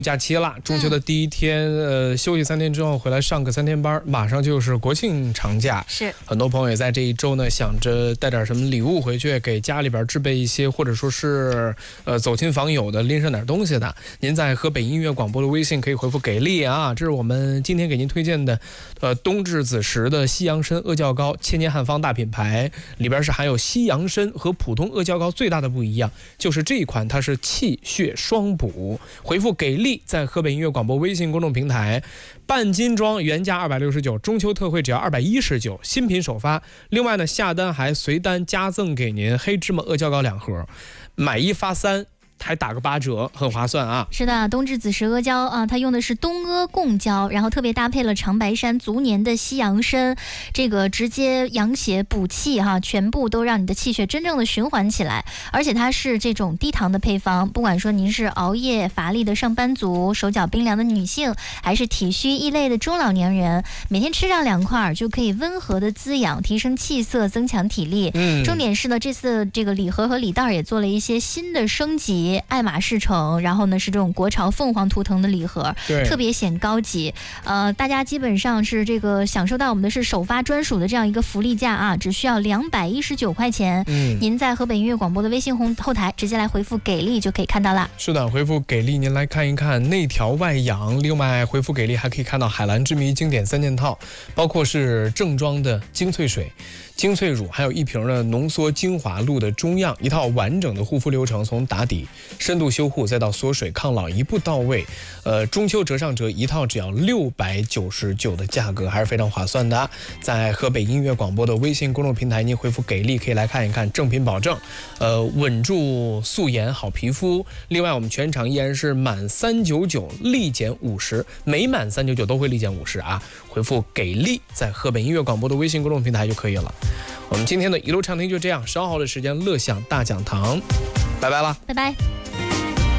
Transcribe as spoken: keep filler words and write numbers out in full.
假期啦，中秋的第一天，嗯、呃，休息三天之后回来上个三天班，马上就是国庆长假。 是， 很多朋友也在这一周呢，想着带点什么礼物回去，给家里边置备一些，或者说是呃走亲访友的，拎上点东西的。您在河北音乐广播的微信可以回复给力啊，这是我们今天给您推荐的，呃，冬至子时的西洋参阿胶糕，千年汉方大品牌，里边是含有西洋参和普通阿胶糕最大的不一样，就是这一款它是气血双补。回复给力。在河北音乐广播微信公众平台，半斤装原价二百六十九，中秋特惠只要二百一十九，新品首发。另外呢，下单还随单加赠给您黑芝麻阿胶糕两盒，买一发三。还打个八折，很划算啊！ 是的，冬至子时阿胶啊，它用的是东阿贡胶，然后特别搭配了长白山足年的西洋参，这个直接养血补气哈，全部都让你的气血真正的循环起来。而且它是这种低糖的配方，不管说您是熬夜乏力的上班族、手脚冰凉的女性，还是体虚易累的中老年人，每天吃上两块就可以温和的滋养、提升气色、增强体力。嗯，重点是呢，这次这个礼盒和礼袋也做了一些新的升级。爱马仕橙，然后呢是这种国潮凤凰图腾的礼盒，特别显高级。呃，大家基本上是这个享受到我们的是首发专属的这样一个福利价啊，只需要两百一十九块钱。嗯，您在河北音乐广播的微信后后台直接来回复给力就可以看到了。 是的，回复给力，您来看一看内调外养。另外回复给力还可以看到海蓝之谜经典三件套，包括是正装的精粹水、精粹乳，还有一瓶的浓缩精华露的中样，一套完整的护肤流程，从打底、深度修护再到缩水抗老，一步到位。呃，中秋折上折，一套只要六百九十九的价格，还是非常划算的。在河北音乐广播的微信公众平台，您回复给力可以来看一看，正品保证，呃，稳住素颜好皮肤。另外，我们全场依然是满三九九立减五十，每满三九九都会立减五十啊。回复给力，在河北音乐广播的微信公众平台就可以了。我们今天的一路畅听就这样，稍后的时间乐享大讲堂，拜拜了， 拜拜。